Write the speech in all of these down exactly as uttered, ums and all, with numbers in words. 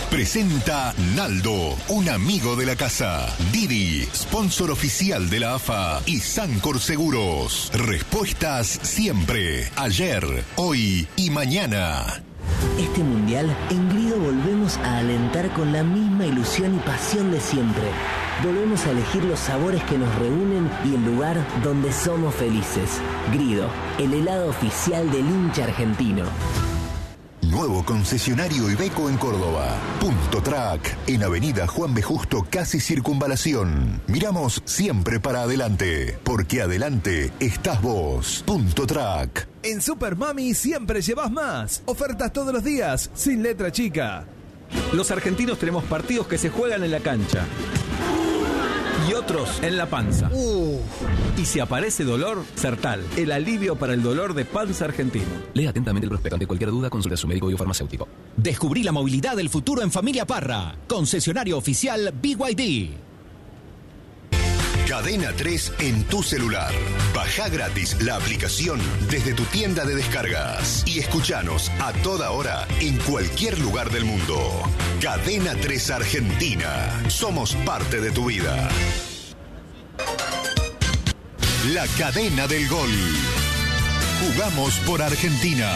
Presenta Naldo, un amigo de la casa. Didi, sponsor oficial de la A F A. Y Sancor Seguros. Respuestas siempre. Ayer, hoy y mañana. Este mundial, en Grido volvemos a alentar con la misma ilusión y pasión de siempre. Volvemos a elegir los sabores que nos reúnen y el lugar donde somos felices. Grido, el helado oficial del hincha argentino. Nuevo concesionario Iveco en Córdoba. Punto Track, en Avenida Juan B. Justo, casi Circunvalación. Miramos siempre para adelante, porque adelante estás vos. Punto Track. En Super Mami siempre llevas más. Ofertas todos los días, sin letra chica. Los argentinos tenemos partidos que se juegan en la cancha y otros en la panza. Uh. Y si aparece dolor, Sertal, el alivio para el dolor de panza argentino. Lea atentamente el prospecto. Ante cualquier duda, consulte a su médico biofarmacéutico. Descubrí la movilidad del futuro en Familia Parra. Concesionario oficial B Y D. Cadena tres en tu celular. Baja gratis la aplicación desde tu tienda de descargas y escuchanos a toda hora en cualquier lugar del mundo. Cadena tres Argentina. Somos parte de tu vida. La cadena del gol. Jugamos por Argentina.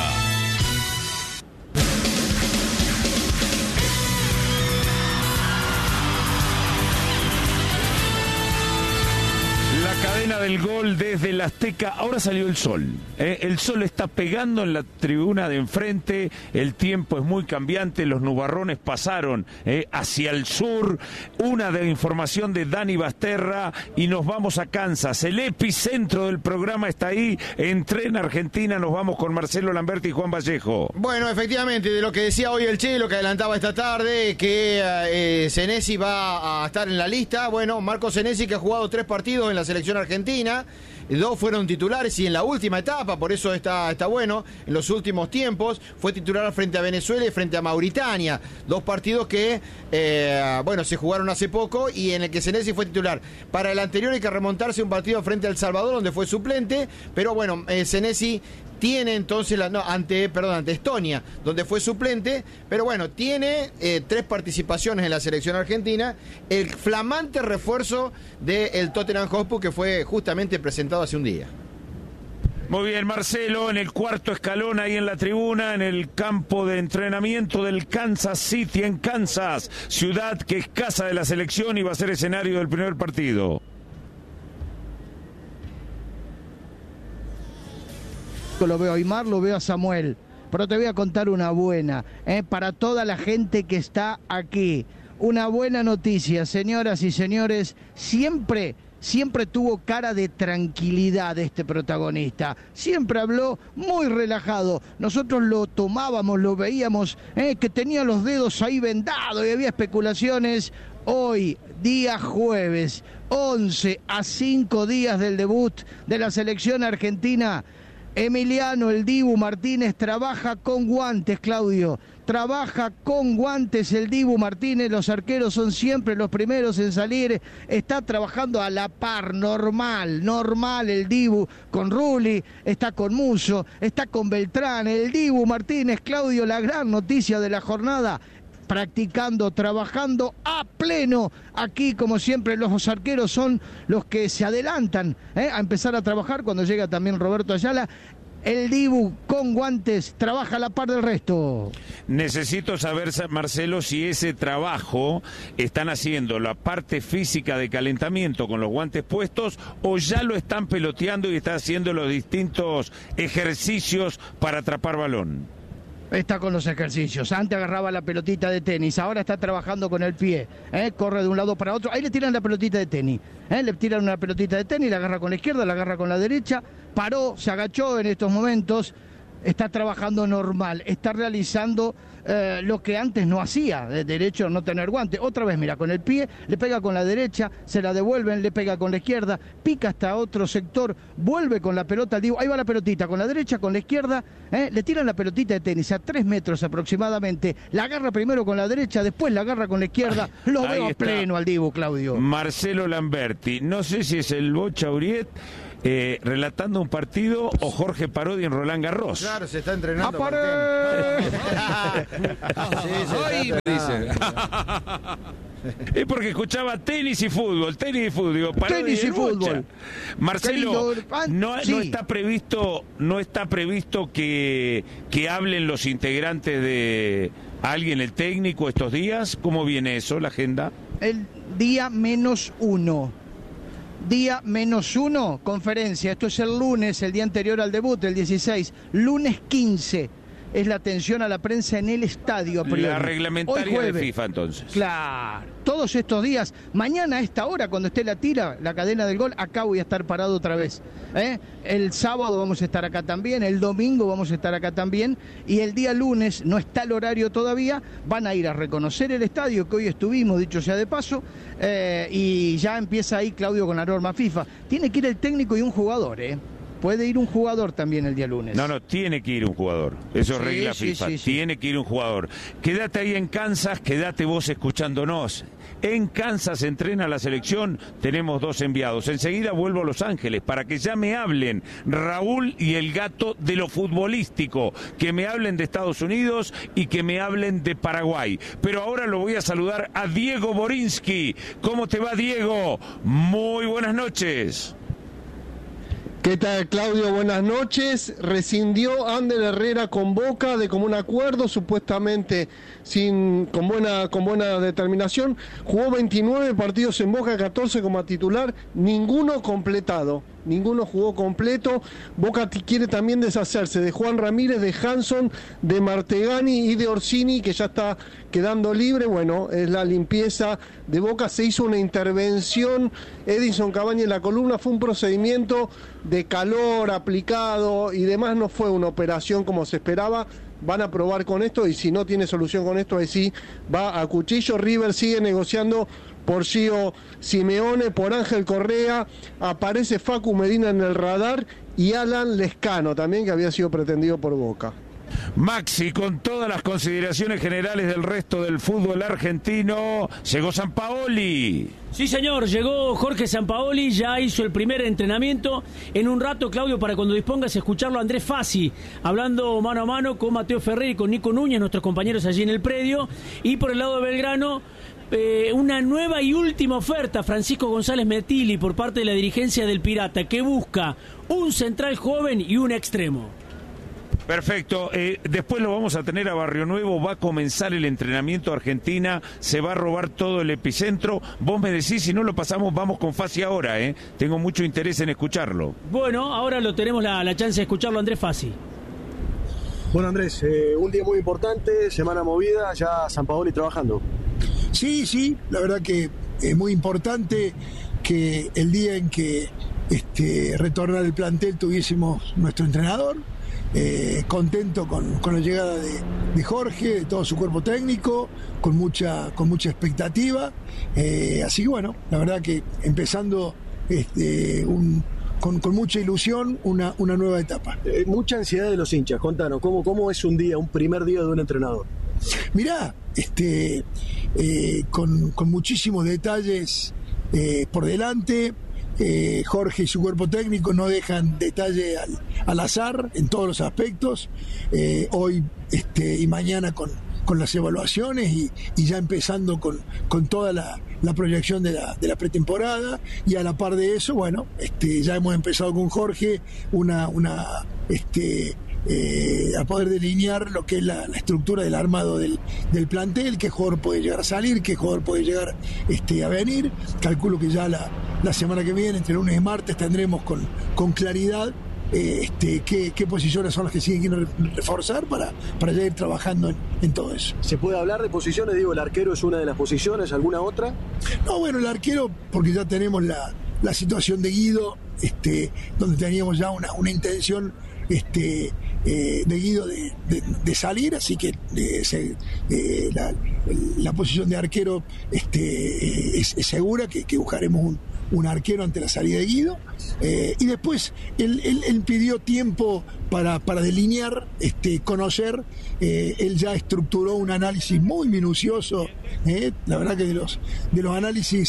La cadena del gol desde el Azteca. Ahora salió el sol. ¿eh? El sol está pegando en la tribuna de enfrente. El tiempo es muy cambiante. Los nubarrones pasaron ¿eh? hacia el sur. Una de información de Dani Basterra. Y nos vamos a Kansas. El epicentro del programa está ahí. En Tren Argentina nos vamos con Marcelo Lamberti y Juan Vallejo. Bueno, efectivamente, de lo que decía hoy el Che, lo que adelantaba esta tarde, que eh, Senesi va a estar en la lista. Bueno, Marco Senesi, que ha jugado tres partidos en la selección argentina, dos fueron titulares y en la última etapa, por eso está, está bueno, en los últimos tiempos, fue titular frente a Venezuela y frente a Mauritania, dos partidos que, eh, bueno, se jugaron hace poco y en el que Senesi fue titular. Para el anterior hay que remontarse un partido frente a El Salvador, donde fue suplente, pero bueno, eh, Senesi tiene entonces, la, no, ante, perdón, ante Estonia, donde fue suplente, pero bueno, tiene eh, tres participaciones en la selección argentina, el flamante refuerzo del Tottenham Hotspur que fue justamente presentado hace un día. Muy bien, Marcelo, en el cuarto escalón ahí en la tribuna, en el campo de entrenamiento del Kansas City en Kansas, ciudad que es casa de la selección y va a ser escenario del primer partido. Lo veo a Aymar, lo veo a Samuel, pero te voy a contar una buena, ¿eh? para toda la gente que está aquí. Una buena noticia, señoras y señores, siempre, siempre tuvo cara de tranquilidad este protagonista, siempre habló muy relajado, nosotros lo tomábamos, lo veíamos, ¿eh? que tenía los dedos ahí vendados y había especulaciones. Hoy, día jueves, once a cinco días del debut de la selección argentina, Emiliano el Dibu Martínez trabaja con guantes, Claudio. Trabaja con guantes el Dibu Martínez. Los arqueros son siempre los primeros en salir. Está trabajando a la par, normal, normal el Dibu con Rulli. Está con Muso, está con Beltrán. El Dibu Martínez, Claudio, la gran noticia de la jornada. Practicando, trabajando a pleno. Aquí, como siempre, los arqueros son los que se adelantan ¿eh? a empezar a trabajar cuando llega también Roberto Ayala. El Dibu con guantes trabaja a la par del resto. Necesito saber, Marcelo, si ese trabajo están haciendo la parte física de calentamiento con los guantes puestos o ya lo están peloteando y están haciendo los distintos ejercicios para atrapar balón. Está con los ejercicios. Antes agarraba la pelotita de tenis, ahora está trabajando con el pie. ¿eh? Corre de un lado para otro. Ahí le tiran la pelotita de tenis. ¿eh? Le tiran una pelotita de tenis, la agarra con la izquierda, la agarra con la derecha. Paró, se agachó en estos momentos. Está trabajando normal. Está realizando eh, lo que antes no hacía, de derecho no tener guante. Otra vez, mira, con el pie, le pega con la derecha, se la devuelven, le pega con la izquierda, pica hasta otro sector, vuelve con la pelota, digo, ahí va la pelotita, con la derecha, con la izquierda, ¿eh? le tiran la pelotita de tenis a tres metros aproximadamente, la agarra primero con la derecha, después la agarra con la izquierda, lo ahí veo está. pleno al Dibu, Claudio. Marcelo Lamberti, no sé si es el Bocha Uriet, eh, relatando un partido o Jorge Parodi en Roland Garros. Claro, se está entrenando. ¡A Ay, me dice. Es porque escuchaba tenis y fútbol, tenis y fútbol. Digo, Tenis y fútbol. Marcelo, Querido, ah, no, sí. no está previsto, no está previsto que, que hablen los integrantes de alguien, el técnico, estos días. ¿Cómo viene eso, la agenda? El día menos uno. Día menos uno, conferencia. Esto es el lunes, el día anterior al debut, el dieciséis. Lunes quince. Es la atención a la prensa en el estadio a priori. La reglamentaria de FIFA, entonces. Claro, todos estos días. Mañana a esta hora, cuando esté la tira, la cadena del gol, acá voy a estar parado otra vez. ¿eh? El sábado vamos a estar acá también, el domingo vamos a estar acá también, y el día lunes, no está el horario todavía, van a ir a reconocer el estadio, que hoy estuvimos, dicho sea de paso, eh, y ya empieza ahí Claudio con la norma FIFA. Tiene que ir el técnico y un jugador, ¿eh? Puede ir un jugador también el día lunes. No, no, tiene que ir un jugador. Eso es Sí, regla sí, FIFA. sí, sí. Tiene que ir un jugador. Quédate ahí en Kansas, quédate vos escuchándonos. En Kansas entrena la selección, tenemos dos enviados. Enseguida vuelvo a Los Ángeles para que ya me hablen Raúl y el Gato de lo futbolístico, que me hablen de Estados Unidos y que me hablen de Paraguay. Pero ahora lo voy a saludar a Diego Borinsky. ¿Cómo te va, Diego? Muy buenas noches. ¿Qué tal, Claudio? Buenas noches. Rescindió Ander Herrera con Boca de común acuerdo, supuestamente sin con buena con buena determinación. Jugó veintinueve partidos en Boca, catorce como titular, ninguno completado. Ninguno jugó completo. Boca quiere también deshacerse de Juan Ramírez, de Hanson, de Martegani y de Orsini, que ya está quedando libre. Bueno, es la limpieza de Boca. Se hizo una intervención, Edinson Cavani en la columna, fue un procedimiento de calor aplicado y demás, no fue una operación como se esperaba. Van a probar con esto y si no tiene solución con esto, ahí sí va a cuchillo. River sigue negociando por Gio Simeone, por Ángel Correa, aparece Facu Medina en el radar y Alan Lescano también, que había sido pretendido por Boca. Maxi, con todas las consideraciones generales del resto del fútbol argentino, llegó Sampaoli. Sí, señor, llegó Jorge Sampaoli, ya hizo el primer entrenamiento. En un rato, Claudio, para cuando dispongas a escucharlo, Andrés Fassi, hablando mano a mano con Mateo Ferrer y con Nico Núñez, nuestros compañeros allí en el predio. Y por el lado de Belgrano, eh, una nueva y última oferta, Francisco González Metilli, por parte de la dirigencia del Pirata, que busca un central joven y un extremo. Perfecto, eh, después lo vamos a tener a Barrio Nuevo, va a comenzar el entrenamiento Argentina, se va a robar todo el epicentro. Vos me decís, si no lo pasamos, vamos con Fassi ahora, ¿eh? Tengo mucho interés en escucharlo. Bueno, ahora lo tenemos la, la chance de escucharlo, Andrés Fassi. Bueno, Andrés, eh, un día muy importante, semana movida, ya Sampaoli trabajando. Sí, sí, la verdad que es muy importante que el día en que este, retornar el plantel tuviésemos nuestro entrenador. Eh, contento con, con la llegada de, de Jorge, de todo su cuerpo técnico, con mucha, con mucha expectativa. Eh, así que bueno, la verdad que empezando este, un, con, con mucha ilusión una, una nueva etapa. Eh, mucha ansiedad de los hinchas, contanos, ¿cómo, cómo es un día, un primer día de un entrenador? Mirá, este, eh, con, con muchísimos detalles eh, por delante. Eh, Jorge y su cuerpo técnico no dejan detalle al, al azar en todos los aspectos. Eh, hoy este, y mañana con, con las evaluaciones y, y ya empezando con, con toda la, la proyección de la, de la pretemporada, y a la par de eso, bueno, este, ya hemos empezado con Jorge una, una este, Eh, a poder delinear lo que es la, la estructura del armado del, del plantel, qué jugador puede llegar a salir, qué jugador puede llegar este, a venir. Calculo que ya la, la semana que viene, entre lunes y martes, tendremos con, con claridad eh, este, qué, qué posiciones son las que siguen reforzar para, para ya ir trabajando en, en todo eso. ¿Se puede hablar de posiciones? Digo, el arquero es una de las posiciones, ¿alguna otra? No, bueno, el arquero, porque ya tenemos la, la situación de Guido, este, donde teníamos ya una, una intención este, eh, de Guido de, de, de salir, así que eh, se, eh, la, la posición de arquero este, es, es segura, que, que buscaremos un, un arquero ante la salida de Guido, eh, y después él, él, él pidió tiempo para, para delinear, este, conocer, eh, él ya estructuró un análisis muy minucioso, eh, la verdad que de los, de los análisis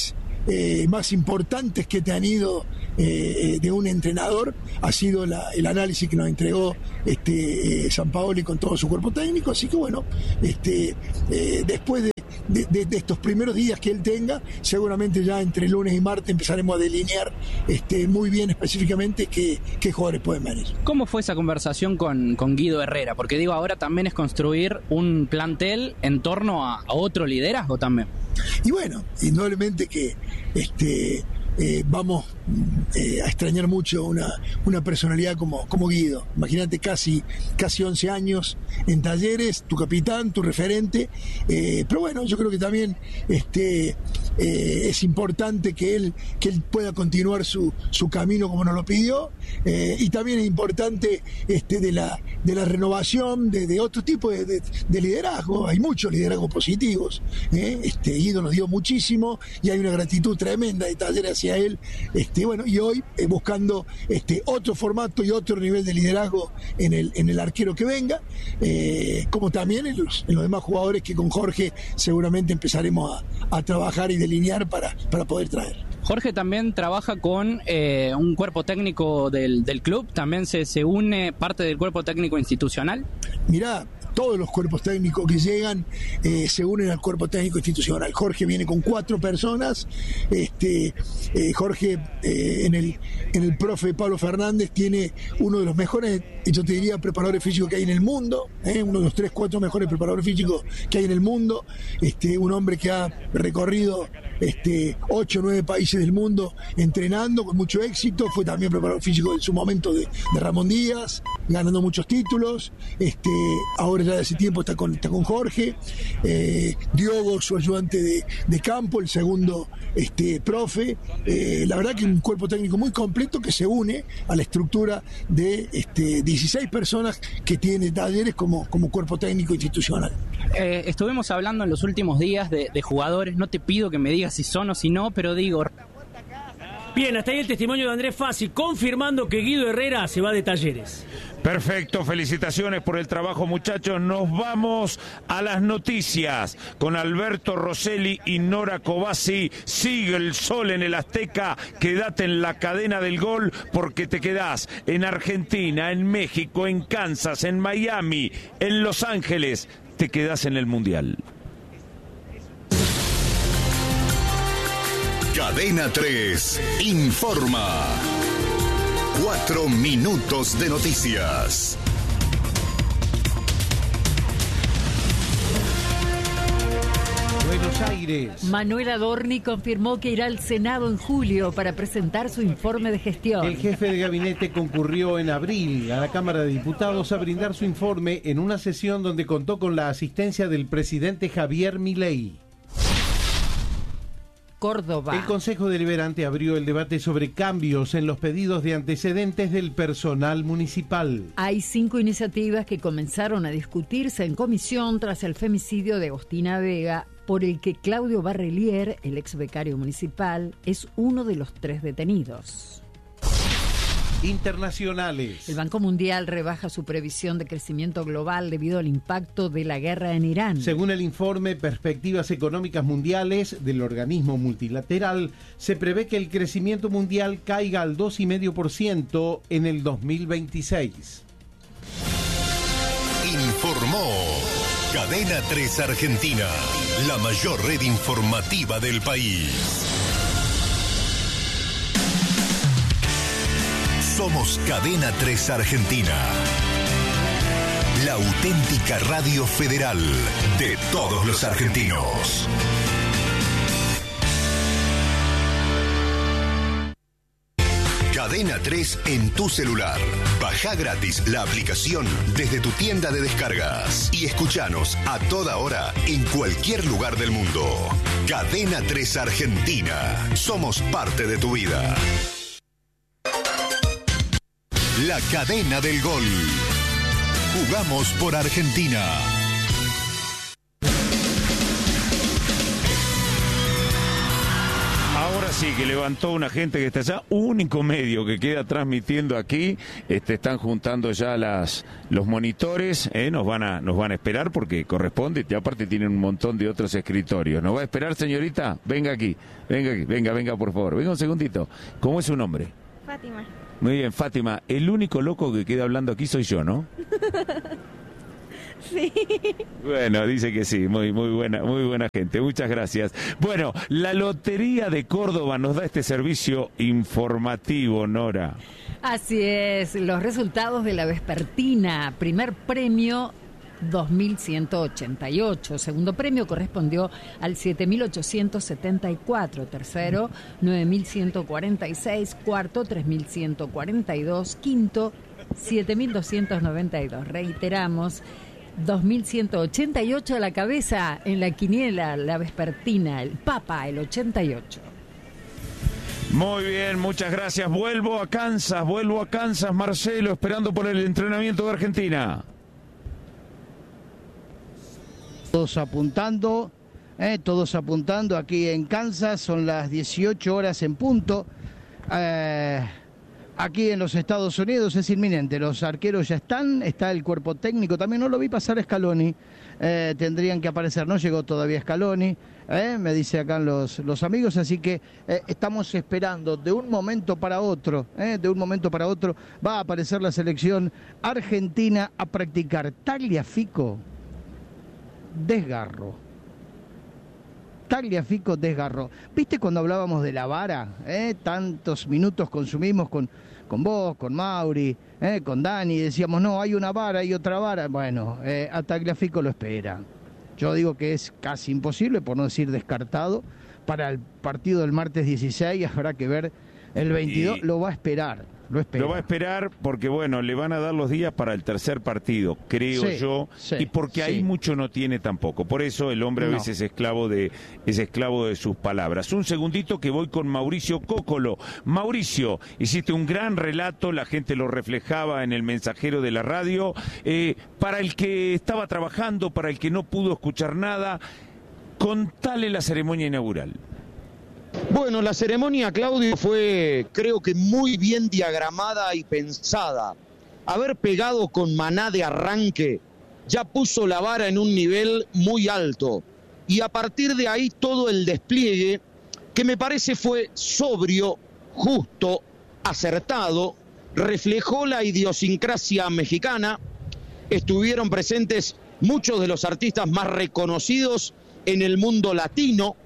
eh, más importantes que he tenido eh, de un entrenador ha sido la, el análisis que nos entregó este, eh, Sampaoli con todo su cuerpo técnico. Así que bueno, este, eh, después de, de, de, de estos primeros días que él tenga, seguramente ya entre lunes y martes empezaremos a delinear este, muy bien específicamente qué, qué jugadores pueden venir. ¿Cómo fue esa conversación con, con Guido Herrera? Porque digo, ahora también es construir un plantel en torno a, a otro liderazgo también. Y bueno, indudablemente que este eh, vamos eh, a extrañar mucho una, una personalidad como, como Guido. Imagínate, casi, casi once años en Talleres, tu capitán, tu referente, eh, pero bueno, yo creo que también este, eh, es importante que él, que él pueda continuar su, su camino como nos lo pidió, eh, y también es importante este, de, la, de la renovación de, de otro tipo de, de, de liderazgo. Hay muchos liderazgos positivos, eh, este, Guido nos dio muchísimo y hay una gratitud tremenda de Talleres hacia él. Este, bueno, y hoy eh, buscando este, otro formato y otro nivel de liderazgo en el, en el arquero que venga, eh, como también en los, en los demás jugadores que con Jorge seguramente empezaremos a, a trabajar y delinear para, para poder traer. Jorge también trabaja con eh, un cuerpo técnico del, del club, también se, se une parte del cuerpo técnico institucional. Mirá, todos los cuerpos técnicos que llegan eh, se unen al cuerpo técnico institucional. Jorge viene con cuatro personas. Este, eh, Jorge eh, en el en el profe Pablo Fernández tiene uno de los mejores, yo te diría, preparadores físicos que hay en el mundo, eh, uno de los tres, cuatro mejores preparadores físicos que hay en el mundo. Este, un hombre que ha recorrido este, ocho o nueve países del mundo entrenando con mucho éxito. Fue también preparador físico en su momento de, de Ramón Díaz, ganando muchos títulos. Este, ahora ya de hace tiempo está con, está con Jorge. eh, Diogo, su ayudante de, de campo, el segundo este, profe. Eh, la verdad que un cuerpo técnico muy completo que se une a la estructura de este, dieciséis personas que tiene Talleres como, como cuerpo técnico institucional. Eh, estuvimos hablando en los últimos días de, de jugadores, no te pido que me digas si son o si no, pero digo... Bien, hasta ahí el testimonio de Andrés Fassi, confirmando que Guido Herrera se va de Talleres. Perfecto, felicitaciones por el trabajo, muchachos. Nos vamos a las noticias con Alberto Rosselli y Nora Cobasi. Sigue el sol en el Azteca, quédate en la cadena del gol porque te quedás en Argentina, en México, en Kansas, en Miami, en Los Ángeles, te quedás en el Mundial. Cadena tres informa. Cuatro minutos de noticias. Buenos Aires. Manuel Adorni confirmó que irá al Senado en julio para presentar su informe de gestión. El jefe de gabinete concurrió en abril a la Cámara de Diputados a brindar su informe en una sesión donde contó con la asistencia del presidente Javier Milei. Córdoba. El Consejo Deliberante abrió el debate sobre cambios en los pedidos de antecedentes del personal municipal. Hay cinco iniciativas que comenzaron a discutirse en comisión tras el femicidio de Agostina Vega, por el que Claudio Barrelier, el ex becario municipal, es uno de los tres detenidos. Internacionales. El Banco Mundial rebaja su previsión de crecimiento global debido al impacto de la guerra en Irán. Según el informe Perspectivas Económicas Mundiales del organismo multilateral, se prevé que el crecimiento mundial caiga al dos coma cinco por ciento en el dos mil veintiséis. Informó Cadena tres Argentina, la mayor red informativa del país. Somos Cadena tres Argentina, la auténtica radio federal de todos los argentinos. Cadena tres en tu celular. Baja gratis la aplicación desde tu tienda de descargas y escuchanos a toda hora en cualquier lugar del mundo. Cadena tres Argentina. Somos parte de tu vida. La cadena del gol. Jugamos por Argentina. Ahora sí, que levantó una gente que está allá, único medio que queda transmitiendo aquí, este, están juntando ya las los monitores, ¿eh? nos van a nos van a esperar porque corresponde, y aparte tienen un montón de otros escritorios. ¿Nos va a esperar, señorita? Venga aquí, venga aquí, venga, venga, por favor, venga un segundito. ¿Cómo es su nombre? Fátima. Muy bien, Fátima, el único loco que queda hablando aquí soy yo, ¿no? Sí. Bueno, dice que sí, muy muy buena, muy buena gente, muchas gracias. Bueno, la Lotería de Córdoba nos da este servicio informativo, Nora. Así es, los resultados de la vespertina, primer premio dos mil ciento ochenta y ocho, segundo premio correspondió al siete mil ochocientos setenta y cuatro, tercero nueve mil ciento cuarenta y seis, cuarto tres mil ciento cuarenta y dos, quinto siete mil doscientos noventa y dos, reiteramos dos mil ciento ochenta y ocho a la cabeza en la quiniela, la vespertina, el Papa, el ochenta y ocho. Muy bien, muchas gracias. Vuelvo a Kansas, vuelvo a Kansas, Marcelo, esperando por el entrenamiento de Argentina. Todos apuntando, eh, todos apuntando aquí en Kansas, son las dieciocho horas en punto. Eh... Aquí en los Estados Unidos es inminente, los arqueros ya están, está el cuerpo técnico, también no lo vi pasar Scaloni, eh, tendrían que aparecer, no llegó todavía Scaloni, eh, me dice acá los, los amigos, así que eh, estamos esperando de un momento para otro, eh, de un momento para otro va a aparecer la selección argentina a practicar. Tagliafico, desgarro. Tagliafico desgarró. ¿Viste cuando hablábamos de la vara? ¿Eh? Tantos minutos consumimos con, con vos, con Mauri, ¿eh? con Dani, decíamos, no, hay una vara, hay otra vara. Bueno, eh, a Tagliafico lo espera. Yo digo que es casi imposible, por no decir descartado, para el partido del martes dieciséis, habrá que ver el veintidós, y... lo va a esperar. Lo, lo va a esperar porque, bueno, le van a dar los días para el tercer partido, creo sí, yo, sí, y porque sí. ahí mucho no tiene tampoco. Por eso el hombre a No. veces es esclavo de, es esclavo de sus palabras. Un segundito que voy con Mauricio Cócolo. Mauricio, hiciste un gran relato, la gente lo reflejaba en el mensajero de la radio. Eh, para el que estaba trabajando, para el que no pudo escuchar nada, contale la ceremonia inaugural. Bueno, la ceremonia, Claudio, fue creo que muy bien diagramada y pensada. Haber pegado con Maná de arranque ya puso la vara en un nivel muy alto. Y a partir de ahí todo el despliegue, que me parece fue sobrio, justo, acertado, reflejó la idiosincrasia mexicana. Estuvieron presentes muchos de los artistas más reconocidos en el mundo latino.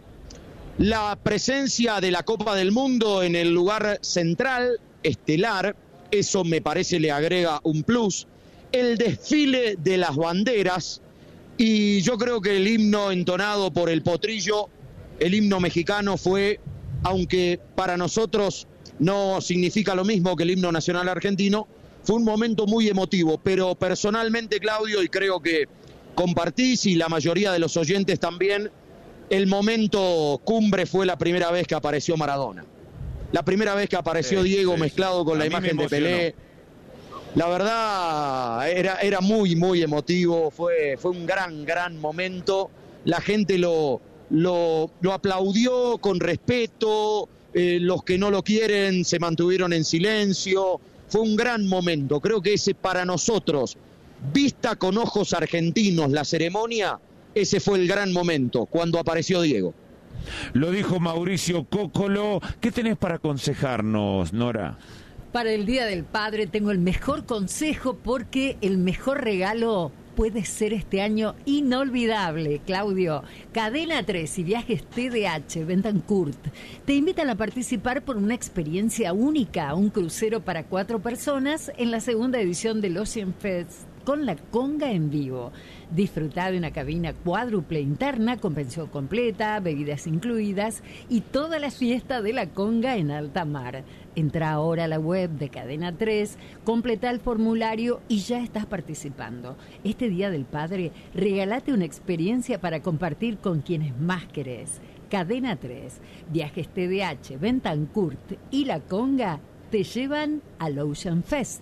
La presencia de la Copa del Mundo en el lugar central, estelar, eso me parece le agrega un plus. El desfile de las banderas y yo creo que el himno entonado por el Potrillo, el himno mexicano fue, aunque para nosotros no significa lo mismo que el himno nacional argentino, fue un momento muy emotivo, pero personalmente, Claudio, y creo que compartís y la mayoría de los oyentes también, el momento cumbre fue la primera vez que apareció Maradona. La primera vez que apareció sí, Diego sí, mezclado con la imagen de Pelé. La verdad, era, era muy, muy emotivo. Fue, fue un gran, gran momento. La gente lo, lo, lo aplaudió con respeto. Eh, los que no lo quieren se mantuvieron en silencio. Fue un gran momento. Creo que ese para nosotros, vista con ojos argentinos la ceremonia, ese fue el gran momento, cuando apareció Diego. Lo dijo Mauricio Cócolo. ¿Qué tenés para aconsejarnos, Nora? Para el Día del Padre tengo el mejor consejo porque el mejor regalo puede ser este año inolvidable, Claudio. Cadena tres y Viajes T D H Bentancourt te invitan a participar por una experiencia única, un crucero para cuatro personas en la segunda edición del Ocean Fest con la conga en vivo. Disfruta de una cabina cuádruple interna con pensión completa, bebidas incluidas y toda la fiesta de la conga en alta mar. Entra ahora a la web de Cadena tres, completa el formulario y ya estás participando. Este Día del Padre, regálate una experiencia para compartir con quienes más querés. Cadena tres, Viajes T D H, Bentancourt y la conga te llevan al Ocean Fest.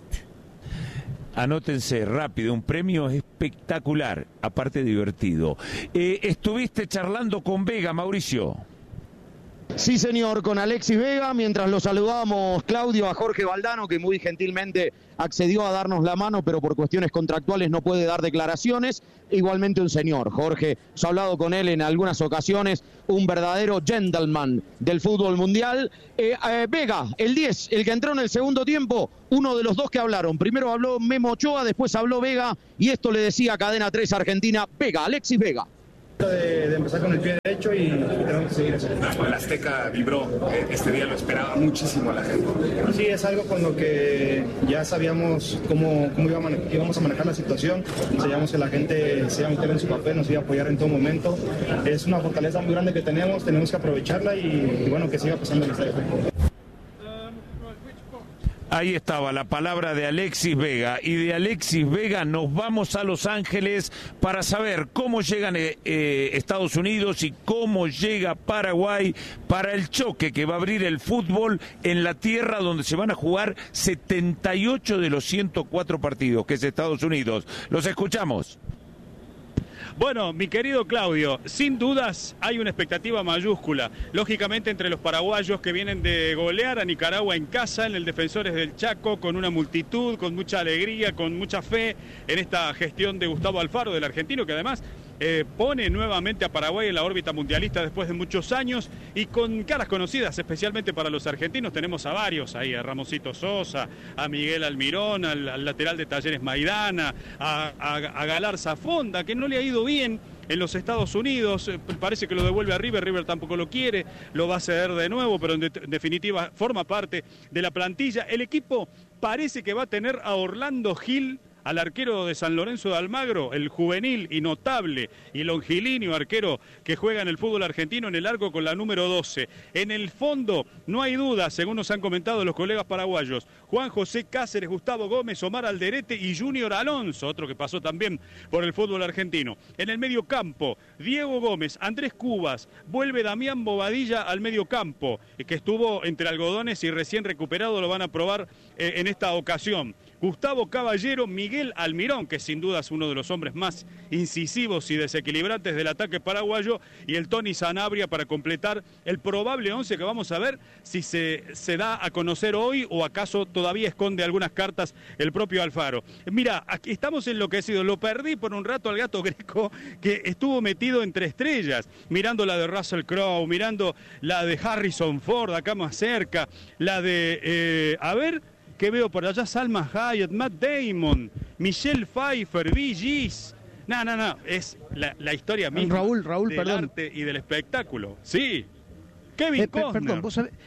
Anótense rápido, un premio espectacular, aparte divertido. Eh, estuviste charlando con Vega, Mauricio. Sí, señor, con Alexis Vega, mientras lo saludábamos, Claudio, a Jorge Valdano, que muy gentilmente accedió a darnos la mano, pero por cuestiones contractuales no puede dar declaraciones. Igualmente un señor, Jorge, yo he hablado con él en algunas ocasiones, un verdadero gentleman del fútbol mundial. Eh, eh, Vega, el diez, el que entró en el segundo tiempo, uno de los dos que hablaron. Primero habló Memo Ochoa, después habló Vega, y esto le decía Cadena tres Argentina, Vega, Alexis Vega. De, de empezar con el pie derecho y, y tenemos que seguir eso. El Azteca vibró, este día lo esperaba muchísimo a la gente. Sí, es algo con lo que ya sabíamos cómo, cómo íbamos, a íbamos a manejar la situación, sabíamos que la gente se iba a meter en su papel, nos iba a apoyar en todo momento. Es una fortaleza muy grande que tenemos, tenemos que aprovecharla y, y bueno, que siga pasando el estadio. Ahí estaba la palabra de Alexis Vega, y de Alexis Vega nos vamos a Los Ángeles para saber cómo llegan eh, eh, Estados Unidos y cómo llega Paraguay para el choque que va a abrir el fútbol en la tierra donde se van a jugar setenta y ocho de los ciento cuatro partidos, que es Estados Unidos. Los escuchamos. Bueno, mi querido Claudio, sin dudas hay una expectativa mayúscula, lógicamente entre los paraguayos que vienen de golear a Nicaragua en casa, en el Defensores del Chaco, con una multitud, con mucha alegría, con mucha fe en esta gestión de Gustavo Alfaro, del argentino, que además eh, pone nuevamente a Paraguay en la órbita mundialista después de muchos años y con caras conocidas, especialmente para los argentinos. Tenemos a varios ahí, a Ramosito Sosa, a Miguel Almirón, al, al lateral de Talleres Maidana, a, a, a Galarza Fonda, que no le ha ido bien en los Estados Unidos, parece que lo devuelve a River, River tampoco lo quiere, lo va a ceder de nuevo, pero en, de, en definitiva forma parte de la plantilla. El equipo parece que va a tener a Orlando Gil, al arquero de San Lorenzo de Almagro, el juvenil y notable y longilíneo arquero que juega en el fútbol argentino en el arco con la número doce. En el fondo, no hay duda, según nos han comentado los colegas paraguayos, Juan José Cáceres, Gustavo Gómez, Omar Alderete y Junior Alonso, otro que pasó también por el fútbol argentino. En el medio campo, Diego Gómez, Andrés Cubas, vuelve Damián Bobadilla al medio campo, que estuvo entre algodones y recién recuperado, lo van a probar eh, en esta ocasión. Gustavo Caballero, Miguel Almirón, que sin duda es uno de los hombres más incisivos y desequilibrantes del ataque paraguayo, y el Tony Sanabria para completar el probable once que vamos a ver si se, se da a conocer hoy o acaso todavía esconde algunas cartas el propio Alfaro. Mira, aquí estamos enloquecidos, lo perdí por un rato al gato Greco, que estuvo metido entre estrellas, mirando la de Russell Crowe, mirando la de Harrison Ford acá más cerca, la de, eh, a ver... que veo por allá, Salma Hayek, Matt Damon, Michelle Pfeiffer, Bee Gees. No, no, no, es la, la historia misma Raúl, Raúl, del perdón. arte y del espectáculo. Sí, Kevin eh, Costner. Perdón, vos sabés,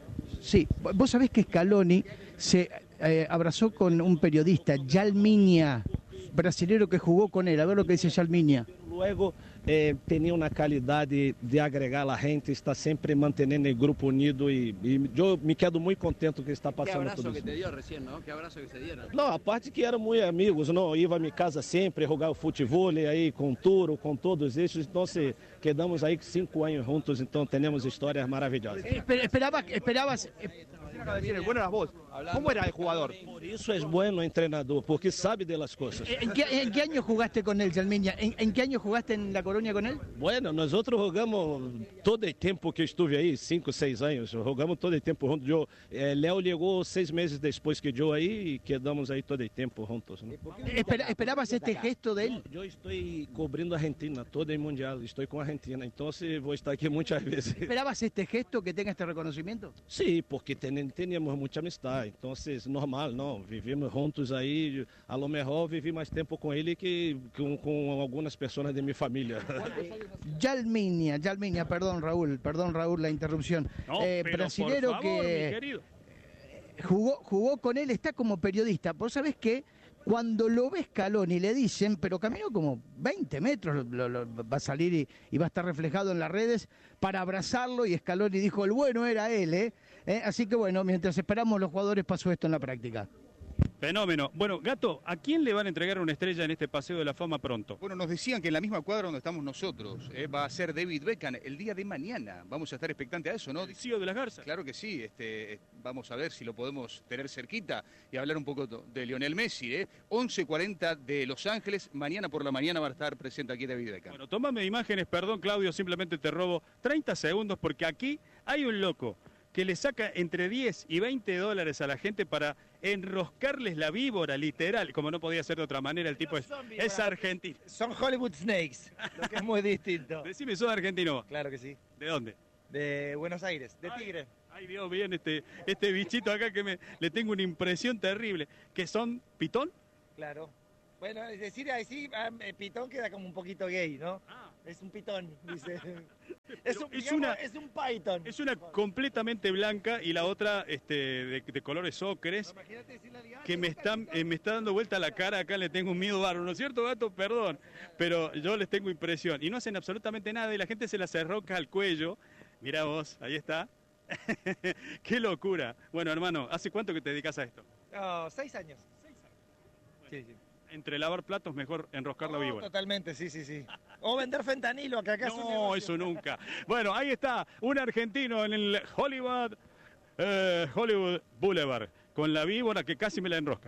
sí, vos sabés que Scaloni se eh, abrazó con un periodista, Jalmiña, brasilero que jugó con él. A ver lo que dice Jalmiña. Luego eh, tenía una calidad de, de agregar a la gente, está siempre manteniendo el grupo unido y, y yo me quedo muy contento que está pasando Qué abrazo todo que eso. te dio recién, ¿no? Qué abrazo que se dieron. Não, a parte que eram muito amigos, não, iba a minha casa sempre, jogar o futebol aí com o Turo, com todos esses, então se, quedamos aí cinco anos juntos, então temos histórias maravilhosas. Esper, esperaba, esperabas... Eh, Bueno eras vos. ¿Cómo era el jugador? Por eso es bueno entrenador, porque sabe de las cosas. ¿En qué, en qué año jugaste con él, Jalmiña? ¿En, ¿En qué año jugaste en La Coruña con él? Bueno, nosotros jugamos todo el tiempo que estuve ahí, cinco, seis años, jugamos todo el tiempo juntos. Yo, eh, Leo llegó seis meses después que yo ahí y quedamos ahí todo el tiempo juntos. ¿no? Esper, ¿Esperabas este gesto de él? Yo estoy cubriendo Argentina, todo el mundial, estoy con Argentina, entonces voy a estar aquí muchas veces. ¿Esperabas este gesto, que tenga este reconocimiento? Sí, porque ten, teníamos mucha amistad, entonces normal, ¿no? Vivimos juntos ahí, a lo mejor viví más tiempo con él que con, con algunas personas de mi familia. Jalmiña, Jalmiña, perdón Raúl, perdón Raúl la interrupción. No, eh, pero brasilero por favor, que mi querido. jugó, jugó con él, está como periodista. Vos sabés que cuando lo ve Scaloni le dicen, pero caminó como veinte metros, lo, lo, va a salir y, y va a estar reflejado en las redes para abrazarlo, y Scaloni dijo, el bueno era él, ¿eh? ¿Eh? Así que bueno, mientras esperamos los jugadores pasó esto en la práctica. Fenómeno. Bueno, Gato, ¿a quién le van a entregar una estrella en este Paseo de la Fama pronto? Bueno, nos decían que en la misma cuadra donde estamos nosotros eh, va a ser David Beckham el día de mañana. Vamos a estar expectantes a eso, ¿no? ¿El C E O de las Garzas? Claro que sí. Este, vamos a ver si lo podemos tener cerquita y hablar un poco de Lionel Messi. ¿eh? once cuarenta de Los Ángeles. Mañana por la mañana va a estar presente aquí David Beckham. Bueno, tómame imágenes, perdón Claudio, simplemente te robo treinta segundos porque aquí Hay un loco que le saca entre diez y veinte dólares a la gente para enroscarles la víbora, literal, como no podía ser de otra manera, el tipo es, es argentino. Son Hollywood Snakes, lo que es muy distinto. Decime, ¿sos argentino? Claro que sí. ¿De dónde? De Buenos Aires, de Tigre. Ay, Dios, bien, este, este bichito acá que me, le tengo una impresión terrible. ¿Que son pitón? Claro. Bueno, es decir, así, pitón queda como un poquito gay, ¿no? Ah. Es un pitón, dice. Es un, es, digamos, una, es un python. Es una completamente blanca y la otra este, de, de colores ocres que me está, eh, me está dando vuelta la cara. Acá le tengo un miedo bárbaro, ¿no es cierto, gato? Perdón, pero yo les tengo impresión. Y no hacen absolutamente nada y la gente se las enrosca al cuello. Mirá vos, ahí está. ¡Qué locura! Bueno, hermano, ¿hace cuánto que te dedicas a esto? Oh, seis años. Seis años. Sí, sí. Entre lavar platos, mejor enroscar la víbora. Totalmente, sí, sí, sí. O vender fentanilo, que acá no, eso nunca. Bueno, ahí está, un argentino en el Hollywood, eh, Hollywood Boulevard, con la víbora que casi me la enrosca.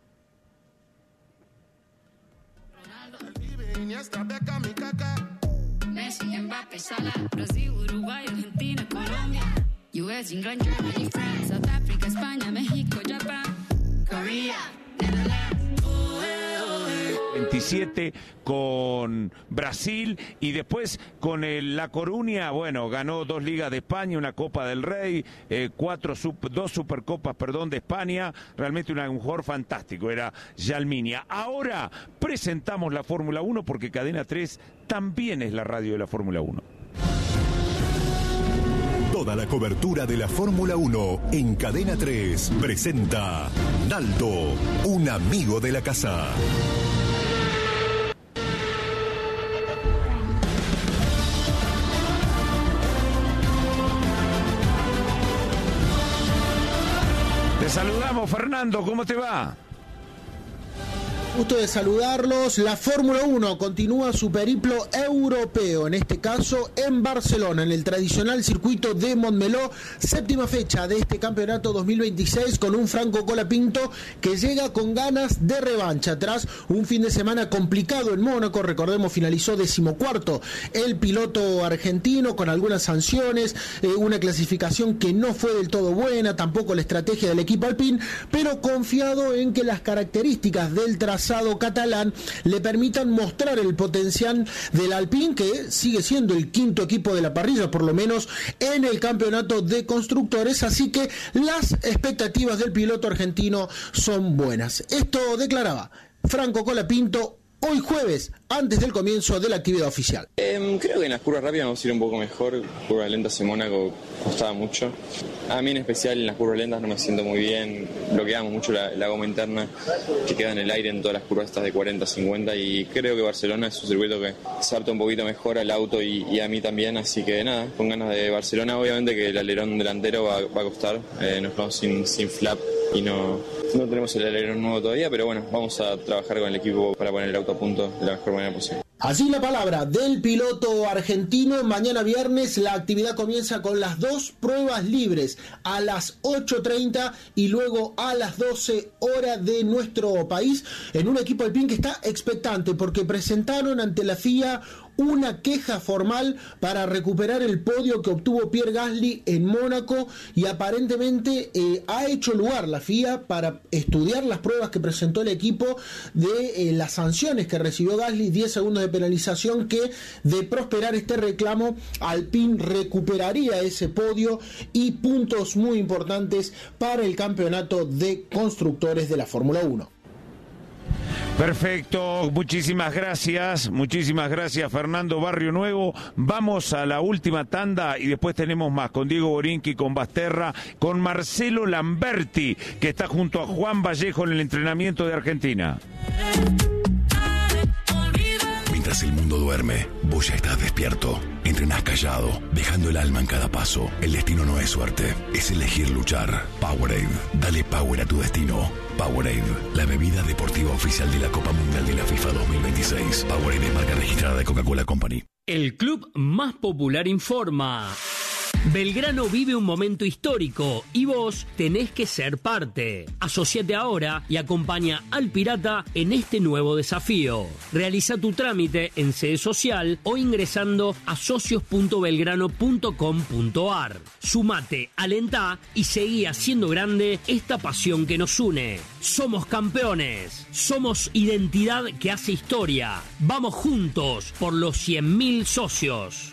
Messi, Mbappé, Salah, Brasil, Uruguay, Argentina, Colombia, U S, England, Germany, France, South Africa, España, México, Japón, Corea, Netherlands. veintisiete con Brasil y después con el La Coruña, bueno, ganó dos ligas de España, una Copa del Rey, eh, cuatro super, dos Supercopas, perdón, de España, realmente una, un jugador fantástico, era Yalminia. Ahora presentamos la Fórmula uno porque Cadena tres también es la radio de la Fórmula uno. Toda la cobertura de la Fórmula uno en Cadena tres presenta Naldo, un amigo de la casa. Te saludamos, Fernando, ¿cómo te va? Gusto de saludarlos. La Fórmula uno continúa su periplo europeo, en este caso en Barcelona, en el tradicional circuito de Montmeló, séptima fecha de este campeonato dos mil veintiséis, con un Franco Colapinto que llega con ganas de revancha tras un fin de semana complicado en Mónaco. Recordemos, finalizó decimocuarto el piloto argentino con algunas sanciones, eh, una clasificación que no fue del todo buena, tampoco la estrategia del equipo Alpine, pero confiado en que las características del trazado catalán le permitan mostrar el potencial del Alpine, que sigue siendo el quinto equipo de la parrilla, por lo menos en el campeonato de constructores, así que las expectativas del piloto argentino son buenas. Esto declaraba Franco Colapinto hoy jueves, antes del comienzo de la actividad oficial. Eh, creo que en las curvas rápidas vamos a ir un poco mejor. Curvas lentas en Mónaco costaba mucho. A mí en especial en las curvas lentas no me siento muy bien. Bloqueamos mucho la, la goma interna que queda en el aire en todas las curvas estas de cuarenta a cincuenta, y creo que Barcelona es un circuito que se adapta un poquito mejor al auto y, y a mí también. Así que nada, con ganas de Barcelona. Obviamente que el alerón delantero va, va a costar. Eh, nos vamos sin, sin flap y no, no tenemos el alerón nuevo todavía, pero bueno, vamos a trabajar con el equipo para poner el auto a punto de la mejor manera posible. Así la palabra del piloto argentino. Mañana viernes la actividad comienza con las dos pruebas libres a las ocho treinta y luego a las doce hora de nuestro país, en un equipo Alpine que está expectante porque presentaron ante la F I A una queja formal para recuperar el podio que obtuvo Pierre Gasly en Mónaco, y aparentemente eh, ha hecho lugar la F I A para estudiar las pruebas que presentó el equipo de eh, las sanciones que recibió Gasly, diez segundos de penalización, que de prosperar este reclamo Alpine recuperaría ese podio y puntos muy importantes para el campeonato de constructores de la Fórmula uno. Perfecto, muchísimas gracias, muchísimas gracias Fernando Barrio Nuevo. Vamos a la última tanda y después tenemos más con Diego Borinqui, con Basterra, con Marcelo Lamberti, que está junto a Juan Vallejo en el entrenamiento de Argentina. Mientras el mundo duerme, vos ya estás despierto. Entrenás callado, dejando el alma en cada paso. El destino no es suerte, es elegir luchar. Powerade, dale power a tu destino. Powerade, la bebida deportiva oficial de la Copa Mundial de la FIFA dos mil veintiséis. Powerade es marca registrada de Coca-Cola Company. El club más popular informa. Belgrano vive un momento histórico y vos tenés que ser parte. Asociate ahora y acompaña al Pirata en este nuevo desafío. Realiza tu trámite en sede social o ingresando a socios punto belgrano punto com punto ar. Sumate, alentá y seguí haciendo grande esta pasión que nos une. Somos campeones, somos identidad que hace historia. Vamos juntos por los cien mil socios.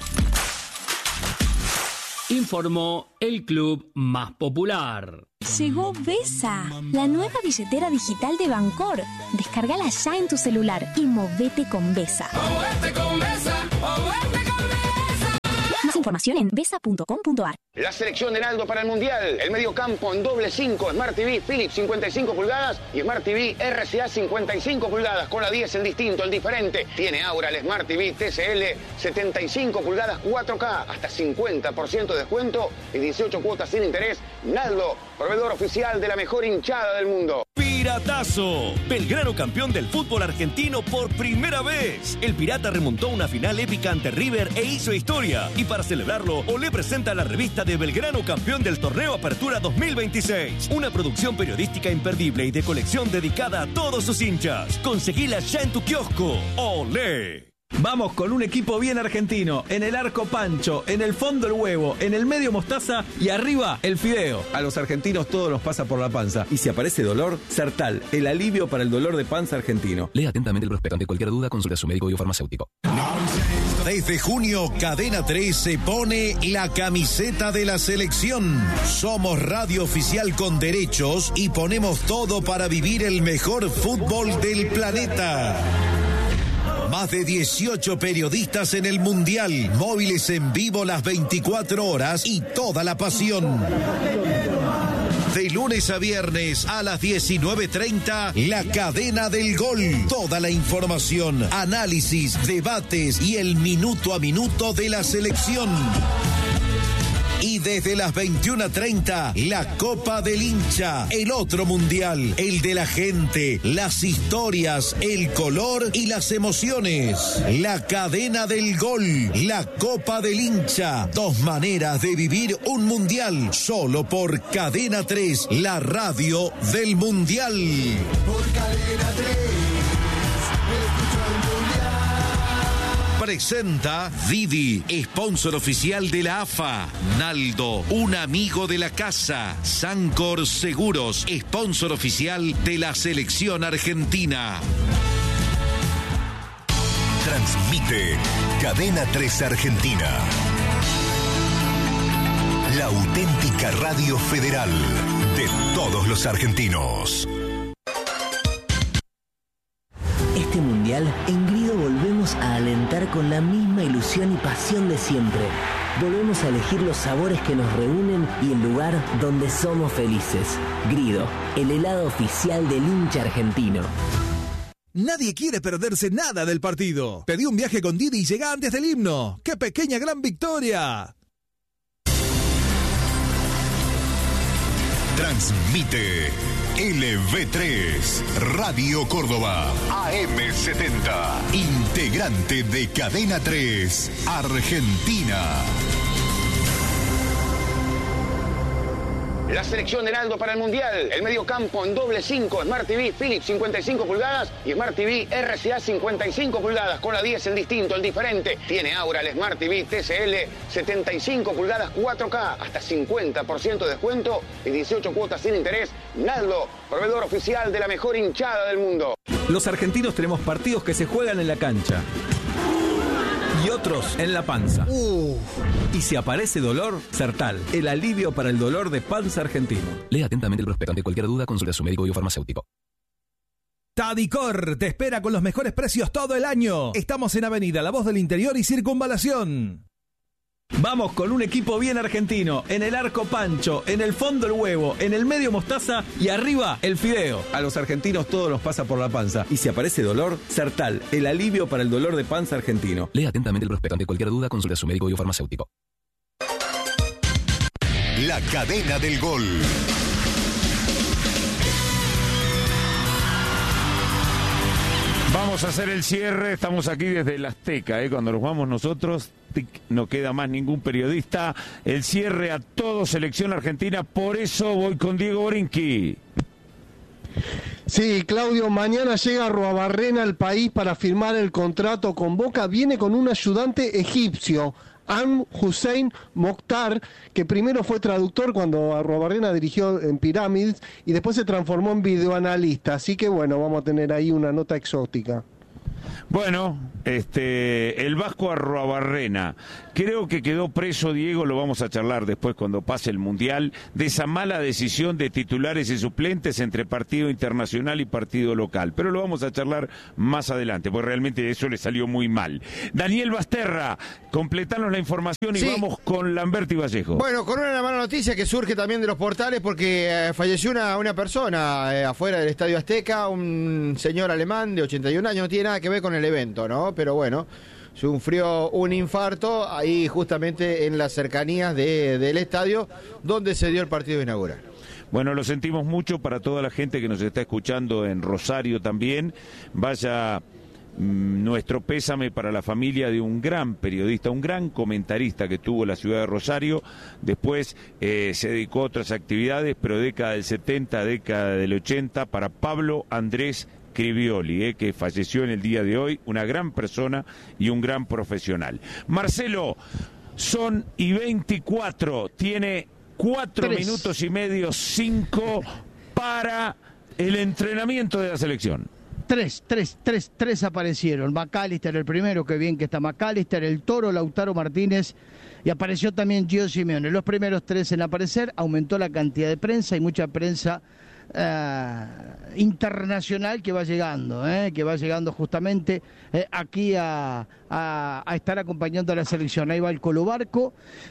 Informó el club más popular. Llegó Besa, la nueva billetera digital de Bancor. Descárgala ya en tu celular y movete con Besa. ¡Movete con Besa! ¡Movete con Besa! Más información en besa punto com punto ar. La selección de Heraldo para el Mundial. El mediocampo en doble cinco, Smart T V Philips cincuenta y cinco pulgadas y Smart T V R C A cincuenta y cinco pulgadas. Con la diez el distinto, el diferente. Tiene ahora el Smart T V T C L setenta y cinco pulgadas cuatro K. Hasta cincuenta por ciento de descuento y dieciocho cuotas sin interés. Naldo, proveedor oficial de la mejor hinchada del mundo. Piratazo. Belgrano campeón del fútbol argentino por primera vez. El Pirata remontó una final épica ante River e hizo historia. Y para celebrarlo, Olé presenta la revista de Belgrano campeón del torneo Apertura dos mil veintiséis. Una producción periodística imperdible y de colección dedicada a todos sus hinchas. Conseguila ya en tu kiosco. ¡Olé! Vamos con un equipo bien argentino. En el arco Pancho, en el fondo el huevo, en el medio mostaza y arriba el fideo. A los argentinos todo nos pasa por la panza. Y si aparece dolor, Sertal, el alivio para el dolor de panza argentino. Lea atentamente el prospecto. Ante cualquier duda, consulte a su médico o farmacéutico. Desde junio, Cadena tres se pone la camiseta de la selección. Somos radio oficial con derechos y ponemos todo para vivir el mejor fútbol del planeta. Más de dieciocho periodistas en el Mundial, móviles en vivo las veinticuatro horas y toda la pasión. De lunes a viernes a las diecinueve treinta, La Cadena del Gol. Toda la información, análisis, debates y el minuto a minuto de la selección. Y desde las veintiuna treinta, la Copa del Hincha, el otro mundial, el de la gente, las historias, el color y las emociones. La Cadena del Gol, la Copa del Hincha, dos maneras de vivir un mundial, solo por Cadena tres, la radio del mundial. Por Cadena tres. Presenta Didi, sponsor oficial de la A F A. Naldo, un amigo de la casa. Sancor Seguros, sponsor oficial de la selección argentina. Transmite Cadena tres Argentina. La auténtica radio federal de todos los argentinos. Este mundial, en Grido volvemos a alentar con la misma ilusión y pasión de siempre. Volvemos a elegir los sabores que nos reúnen y el lugar donde somos felices. Grido, el helado oficial del hincha argentino. Nadie quiere perderse nada del partido. Pedí un viaje con Didi y llega antes del himno. ¡Qué pequeña gran victoria! Transmite L V tres, Radio Córdoba, A M setenta, integrante de Cadena tres, Argentina. La selección de Heraldo para el Mundial. El mediocampo en doble cinco, Smart T V Philips cincuenta y cinco pulgadas y Smart T V R C A cincuenta y cinco pulgadas. Con la diez el distinto, el diferente. Tiene ahora el Smart T V T C L setenta y cinco pulgadas cuatro K. Hasta cincuenta por ciento de descuento y dieciocho cuotas sin interés. Naldo, proveedor oficial de la mejor hinchada del mundo. Los argentinos tenemos partidos que se juegan en la cancha y otros en la panza. Uh. Y si aparece dolor, Sertal, el alivio para el dolor de panza argentino. Lea atentamente el prospecto. Ante cualquier duda, consulte a su médico o farmacéutico. Tadicor te espera con los mejores precios todo el año. Estamos en Avenida La Voz del Interior y Circunvalación. Vamos con un equipo bien argentino. En el arco Pancho, en el fondo el huevo, en el medio mostaza y arriba el fideo. A los argentinos todo nos pasa por la panza. Y si aparece dolor, Sertal, el alivio para el dolor de panza argentino. Lea atentamente el prospecto. Ante cualquier duda, consulte a su médico o farmacéutico. La Cadena del Gol. Vamos a hacer el cierre, estamos aquí desde el Azteca, ¿eh? Cuando nos vamos nosotros tic, no queda más ningún periodista. El cierre a todo Selección Argentina, por eso voy con Diego Borinqui. Sí, Claudio, mañana llega Arruabarrena al país para firmar el contrato con Boca. Viene con un ayudante egipcio, Am Hussein Mokhtar, que primero fue traductor cuando Arruabarrena dirigió en Pirámides y después se transformó en videoanalista. Así que bueno, vamos a tener ahí una nota exótica. Bueno, este, el Vasco Arruabarrena, creo que quedó preso, Diego, lo vamos a charlar después cuando pase el Mundial, de esa mala decisión de titulares y suplentes entre partido internacional y partido local. Pero lo vamos a charlar más adelante, porque realmente eso le salió muy mal. Daniel Basterra, completanos la información y sí. Vamos con Lamberti Vallejo. Bueno, con una mala noticia que surge también de los portales, porque eh, falleció una, una persona eh, afuera del Estadio Azteca, un señor alemán de ochenta y un años, no tiene nada que ver con el evento, ¿no? Pero bueno, sufrió un infarto ahí justamente en las cercanías de, del estadio donde se dio el partido inaugural. Bueno, lo sentimos mucho para toda la gente que nos está escuchando en Rosario también. Vaya mmm, nuestro pésame para la familia de un gran periodista, un gran comentarista que tuvo la ciudad de Rosario. Después eh, se dedicó a otras actividades, pero década del setenta, década del ochenta, para Pablo Andrés Crivioli, eh, que falleció en el día de hoy, una gran persona y un gran profesional. Marcelo, son y veinticuatro, tiene cuatro Tres. minutos y medio, cinco para el entrenamiento de la selección. Tres, tres, tres, tres aparecieron. McAllister el primero, qué bien que está McAllister, el Toro, Lautaro Martínez y apareció también Gio Simeone. Los primeros tres en aparecer, aumentó la cantidad de prensa y mucha prensa Uh, internacional que va llegando, eh, que va llegando justamente eh, aquí a, a, a estar acompañando a la selección. Ahí va el Colobarco.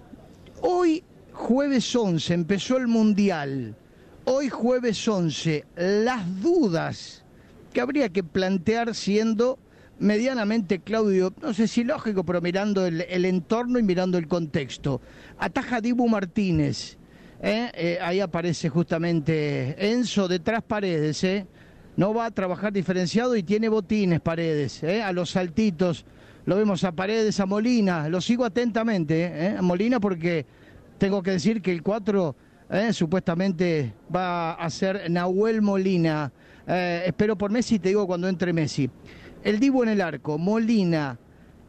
Hoy, jueves once, empezó el Mundial. Hoy, jueves once, las dudas que habría que plantear siendo medianamente, Claudio, no sé si lógico, pero mirando el, el entorno y mirando el contexto. Ataja Dibu Martínez. Eh, eh, ahí aparece justamente Enzo detrás Paredes, eh. no va a trabajar diferenciado y tiene botines Paredes, eh. a los saltitos lo vemos a Paredes, a Molina, lo sigo atentamente, eh. a Molina porque tengo que decir que el cuatro eh, supuestamente va a ser Nahuel Molina, eh, espero por Messi, te digo cuando entre Messi. El Dibu en el arco, Molina,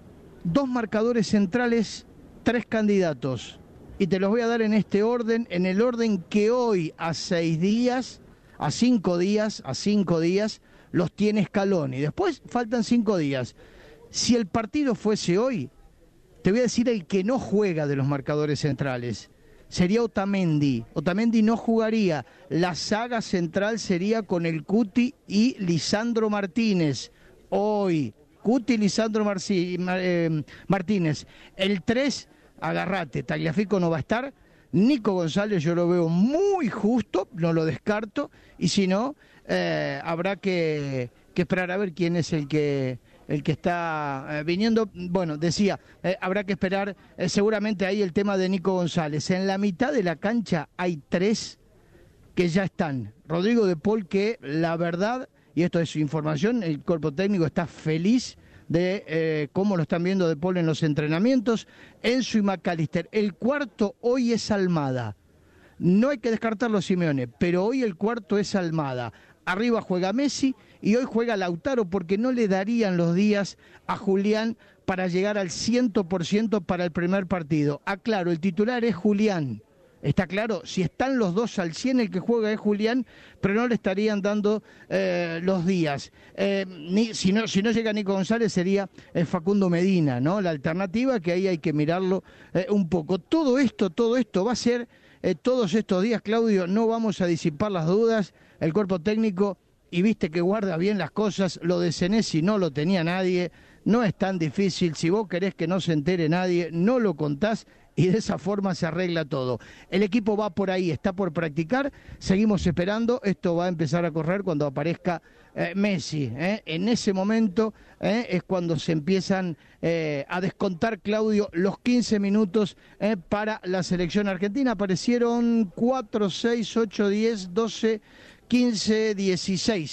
dos marcadores centrales, tres candidatos. Y te los voy a dar en este orden, en el orden que hoy, a seis días, a cinco días, a cinco días, los tiene Scaloni. Después faltan cinco días. Si el partido fuese hoy, te voy a decir el que no juega de los marcadores centrales. Sería Otamendi. Otamendi no jugaría. La saga central sería con el Cuti y Lisandro Martínez. Hoy, Cuti, Lisandro Marci, eh, Martínez. El tres... Agarrate, Tagliafico no va a estar, Nico González yo lo veo muy justo, no lo descarto, y si no, eh, habrá que, que esperar a ver quién es el que el que está eh, viniendo. Bueno, decía, eh, habrá que esperar eh, seguramente ahí el tema de Nico González. En la mitad de la cancha hay tres que ya están. Rodrigo de Paul, que la verdad, y esto es información, el cuerpo técnico está feliz de eh, cómo lo están viendo de Paul en los entrenamientos. Enzo y McAllister. El cuarto hoy es Almada. No hay que descartarlo, Simeone, pero hoy el cuarto es Almada. Arriba juega Messi y hoy juega Lautaro porque no le darían los días a Julián para llegar al cien por ciento para el primer partido. Aclaro, el titular es Julián. Está claro, si están los dos al cien, el que juega es Julián, pero no le estarían dando eh, los días. Eh, ni, si, no, si no llega Nico González sería eh, Facundo Medina, ¿no? La alternativa, que ahí hay que mirarlo eh, un poco. Todo esto, todo esto va a ser eh, todos estos días, Claudio, no vamos a disipar las dudas. El cuerpo técnico, y viste que guarda bien las cosas, lo de Senesi no lo tenía nadie, no es tan difícil. Si vos querés que no se entere nadie, no lo contás. Y de esa forma se arregla todo. El equipo va por ahí, está por practicar, seguimos esperando, esto va a empezar a correr cuando aparezca eh, Messi. ¿eh? En ese momento eh, es cuando se empiezan eh, a descontar, Claudio, los quince minutos eh, para la selección argentina. Aparecieron cuatro, seis, ocho, diez, doce, quince, dieciséis.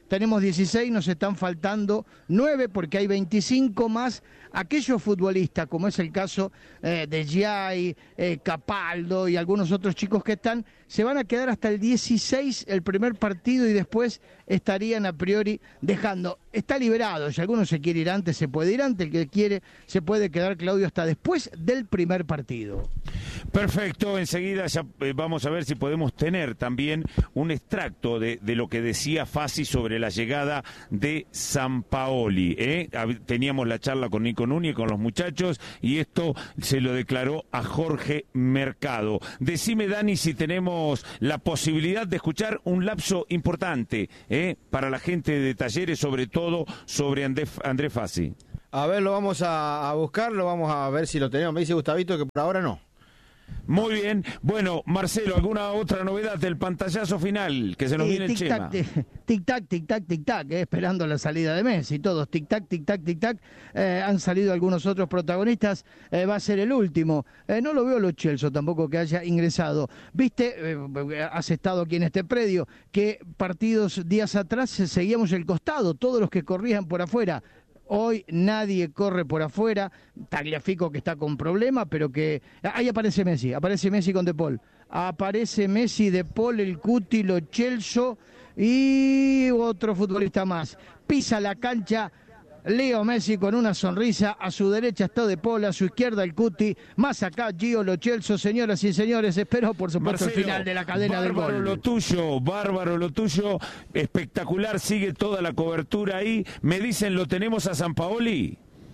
tenemos dieciséis, nos están faltando nueve porque hay veinticinco más aquellos futbolistas, como es el caso eh, de Giai, eh, Capaldo y algunos otros chicos que están, se van a quedar hasta el dieciséis el primer partido y después estarían a priori dejando. Está liberado, si alguno se quiere ir antes, se puede ir antes, el que quiere se puede quedar, Claudio, hasta después del primer partido. Perfecto, enseguida ya eh, vamos a ver si podemos tener también un extracto de, de lo que decía Fassi sobre la llegada de Sampaoli. ¿eh? Teníamos la charla con Nico Núñez, con los muchachos, y esto se lo declaró a Jorge Mercado. Decime, Dani, si tenemos la posibilidad de escuchar un lapso importante ¿eh? para la gente de Talleres, sobre todo sobre André, André Fassi. A ver, lo vamos a, a buscar, lo vamos a ver si lo tenemos. Me dice Gustavito que por ahora no. Muy bien. Bueno, Marcelo, ¿alguna otra novedad del pantallazo final? Que se nos eh, viene el Chema. Tic-tac, tic-tac, tic-tac, eh, esperando la salida de Messi. Todos tic-tac, tic-tac, tic-tac. Eh, han salido algunos otros protagonistas. Eh, va a ser el último. Eh, no lo veo Lo Celso tampoco que haya ingresado. Viste, eh, has estado aquí en este predio, que partidos días atrás seguíamos el costado, todos los que corrían por afuera. Hoy nadie corre por afuera. Tagliafico que está con problema, pero que... Ahí aparece Messi, aparece Messi con De Paul. Aparece Messi, De Paul, el Cuti, Lo Celso y otro futbolista más. Pisa la cancha Leo Messi con una sonrisa. A su derecha está De Paul, a su izquierda el Cuti. Más acá Gio Lo Celso. Señoras y señores, espero por supuesto Marcelo, el final de la cadena del gol. Bárbaro lo tuyo, bárbaro lo tuyo. Espectacular, sigue toda la cobertura ahí. Me dicen, ¿lo tenemos a Sampaoli?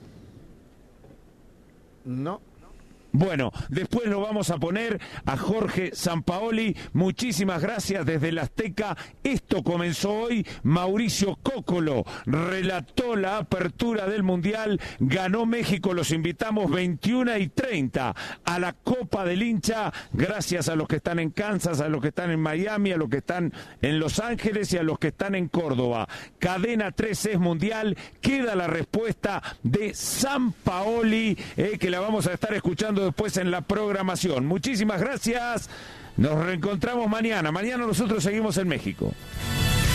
No. Bueno, después lo vamos a poner a Jorge Sampaoli. Muchísimas gracias desde la Azteca. Esto comenzó hoy. Mauricio Cócolo relató la apertura del Mundial. Ganó México. Los invitamos veintiuna y treinta a la Copa del Hincha. Gracias a los que están en Kansas, a los que están en Miami, a los que están en Los Ángeles y a los que están en Córdoba. Cadena tres es Mundial. Queda la respuesta de Sampaoli, eh, que la vamos a estar escuchando después en la programación. Muchísimas gracias. Nos reencontramos mañana. Mañana nosotros seguimos en México.